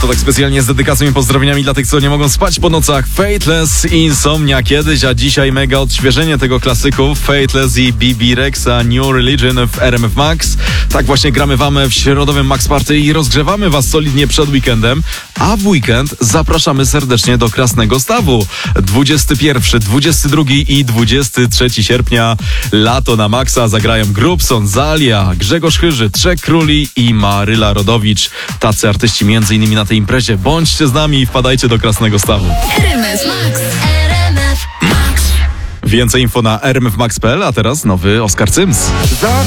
To tak specjalnie z dedykacją i pozdrowieniami dla tych, co nie mogą spać po nocach. Fateless i Insomnia kiedyś, a dzisiaj mega odświeżenie tego klasyku. Fateless i BB Rexa New Religion w RMF Max. Tak właśnie gramy wam w środowym Max Party i rozgrzewamy was solidnie przed weekendem. A w weekend zapraszamy serdecznie do Krasnego Stawu. 21, 22 i 23 sierpnia lato na Maxa zagrają Grubson, Zalia, Grzegorz Chyży, Trzech Króli i Maryla Rodowicz. Tacy artyści między innymi na tej imprezie. Bądźcie z nami i wpadajcie do Krasnego Stawu. RMF Max. RMF Max. Więcej info na rmfmax.pl, a teraz nowy Oskar Cyms.